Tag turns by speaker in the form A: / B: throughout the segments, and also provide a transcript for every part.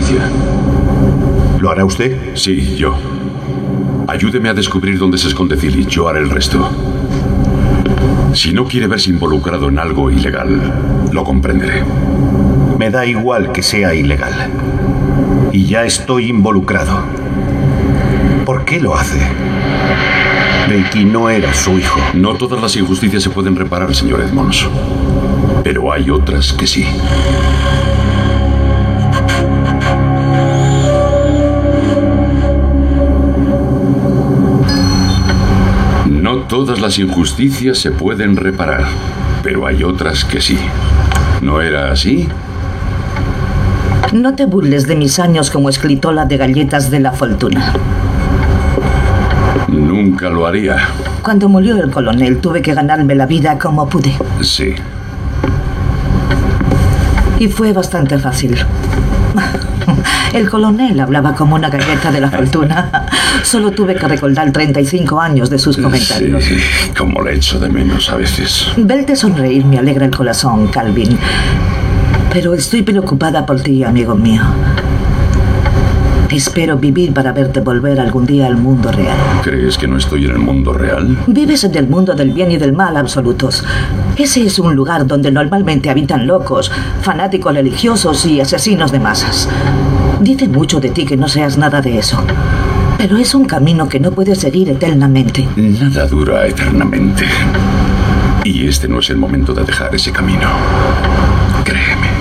A: justicia.
B: ¿Lo hará usted?
A: Sí, yo. Ayúdeme a descubrir dónde se esconde Zilich. Yo haré el resto. Si no quiere verse involucrado en algo ilegal, lo comprenderé.
B: Me da igual que sea ilegal. Y ya estoy involucrado. ¿Por qué lo hace? Ricky no era su hijo.
A: No todas las injusticias se pueden reparar, señor Edmonds. Pero hay otras que sí. No todas las injusticias se pueden reparar, pero hay otras que sí. ¿No era así?
C: No te burles de mis años como escritora de galletas de la fortuna.
A: Nunca lo haría.
C: Cuando murió el coronel, tuve que ganarme la vida como pude.
A: Sí.
C: Y fue bastante fácil. El coronel hablaba como una galleta de la fortuna. Solo tuve que recordar 35 años de sus comentarios.
A: Sí, como le echo de menos a veces.
C: Verte sonreír me alegra el corazón, Calvin. Pero estoy preocupada por ti, amigo mío. Espero vivir para verte volver algún día al mundo real.
A: ¿Crees que no estoy en el mundo real?
C: Vives en el mundo del bien y del mal absolutos. Ese es un lugar donde normalmente habitan locos, fanáticos religiosos y asesinos de masas. Dice mucho de ti que no seas nada de eso. Pero es un camino que no puedes seguir eternamente.
A: Nada dura eternamente. Y este no es el momento de dejar ese camino. Créeme.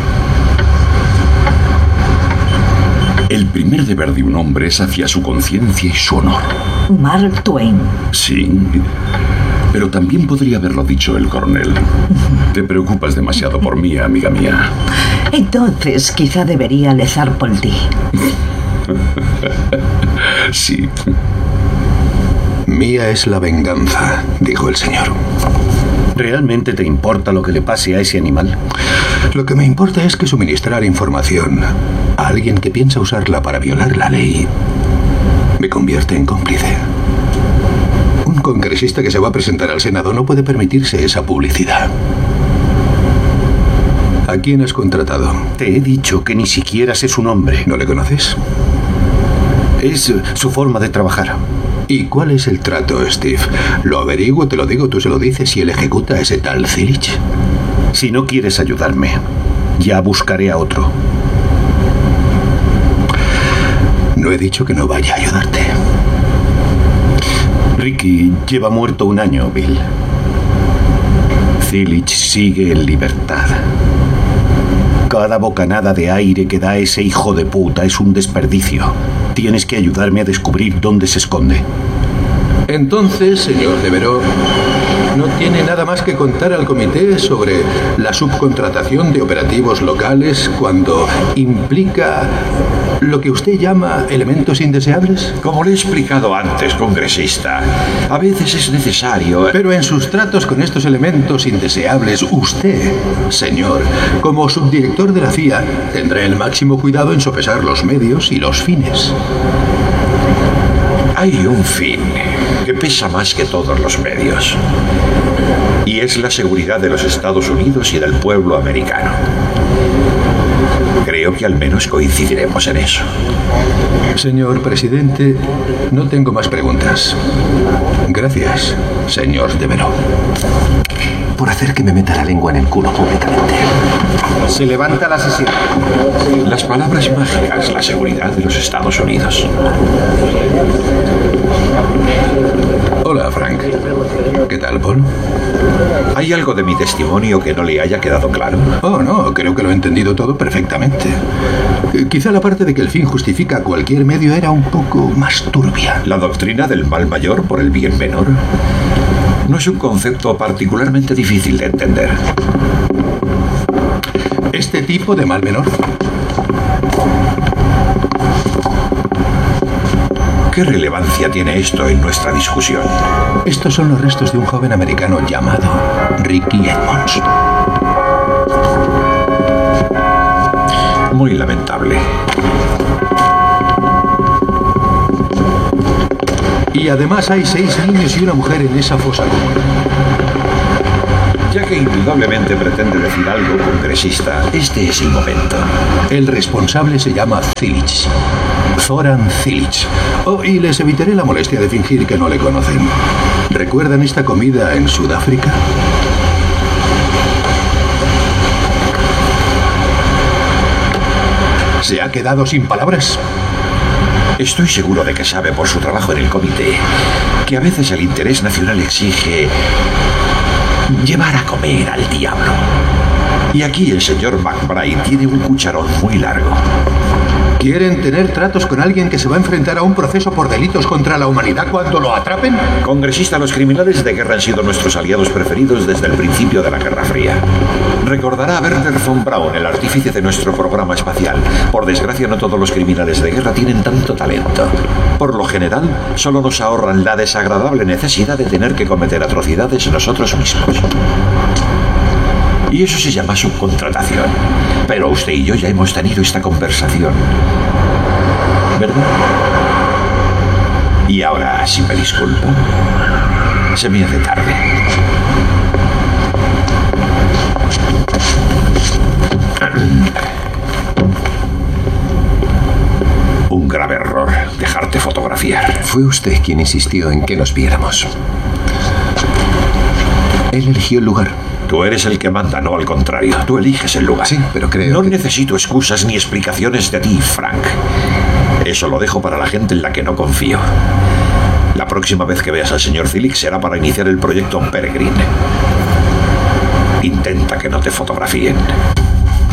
A: El primer deber de un hombre es hacia su conciencia y su honor.
C: Mark Twain.
A: Sí, pero también podría haberlo dicho el coronel. Te preocupas demasiado por mí, amiga mía.
C: Entonces, quizá debería rezar por ti.
A: Sí.
D: Mía es la venganza, dijo el señor.
B: ¿Realmente te importa lo que le pase a ese animal?
D: Lo que me importa es que suministrar información a alguien que piensa usarla para violar la ley me convierte en cómplice. Un congresista que se va a presentar al Senado no puede permitirse esa publicidad. ¿A quién has contratado?
B: Te he dicho que ni siquiera sé su nombre.
D: ¿No le conoces?
B: Es su forma de trabajar.
D: ¿Y cuál es el trato, Steve? Lo averiguo, te lo digo, tú se lo dices y él ejecuta a ese tal Zilich.
B: Si no quieres ayudarme, ya buscaré a otro.
D: No he dicho que no vaya a ayudarte.
B: Ricky lleva muerto 1 año, Bill. Zilich sigue en libertad. Cada bocanada de aire que da ese hijo de puta es un desperdicio. Tienes que ayudarme a descubrir dónde se esconde.
D: Entonces, señor Devereux, no tiene nada más que contar al comité sobre la subcontratación de operativos locales cuando implica lo que usted llama elementos indeseables.
E: Como le he explicado antes, congresista, a veces es necesario...
D: Pero en sus tratos con estos elementos indeseables, usted, señor, como subdirector de la CIA, tendrá el máximo cuidado en sopesar los medios y los fines.
E: Hay un fin que pesa más que todos los medios. Y es la seguridad de los Estados Unidos y del pueblo americano. Creo que al menos coincidiremos en eso.
D: Señor presidente, no tengo más preguntas. Gracias, señor Devereux. Por hacer que me meta la lengua en el culo públicamente.
B: Se levanta la sesión.
E: Las palabras mágicas, la seguridad de los Estados Unidos.
D: Hola, Frank. ¿Qué tal, Paul?
E: ¿Hay algo de mi testimonio que no le haya quedado claro?
D: Oh, no, creo que lo he entendido todo perfectamente. Quizá la parte de que el fin justifica cualquier medio era un poco más turbia.
E: ¿La doctrina del mal mayor por el bien menor? No es un concepto particularmente difícil de entender.
D: ¿Este tipo de mal menor?
E: ¿Qué relevancia tiene esto en nuestra discusión?
D: Estos son los restos de un joven americano llamado Ricky Edmonds.
E: Muy lamentable.
D: Y además hay 6 niños y una mujer en esa fosa común.
E: Ya que indudablemente pretende decir algo, congresista, este es el momento.
D: El responsable se llama Zilich. Zoran Zilich. Oh, y les evitaré la molestia de fingir que no le conocen. ¿Recuerdan esta comida en Sudáfrica? ¿Se ha quedado sin palabras?
E: Estoy seguro de que sabe por su trabajo en el comité que a veces el interés nacional exige llevar a comer al diablo. Y aquí el señor McBride tiene un cucharón muy largo.
D: ¿Quieren tener tratos con alguien que se va a enfrentar a un proceso por delitos contra la humanidad cuando lo atrapen?
E: Congresista, los criminales de guerra han sido nuestros aliados preferidos desde el principio de la Guerra Fría. Recordará a Werner von Braun, el artífice de nuestro programa espacial. Por desgracia, no todos los criminales de guerra tienen tanto talento. Por lo general, solo nos ahorran la desagradable necesidad de tener que cometer atrocidades nosotros mismos. Y eso se llama subcontratación. Pero usted y yo ya hemos tenido esta conversación, ¿verdad? Y ahora, si me disculpa, se me hace tarde. Un grave error, dejarte fotografiar.
F: Fue usted quien insistió en que nos viéramos. Él eligió el lugar.
E: Tú eres el que manda, no al contrario. Tú eliges el lugar.
F: Sí, pero creo
E: No
F: que...
E: necesito excusas ni explicaciones de ti, Frank. Eso lo dejo para la gente en la que no confío. La próxima vez que veas al señor Zilich será para iniciar el proyecto Peregrine. Intenta que no te fotografíen.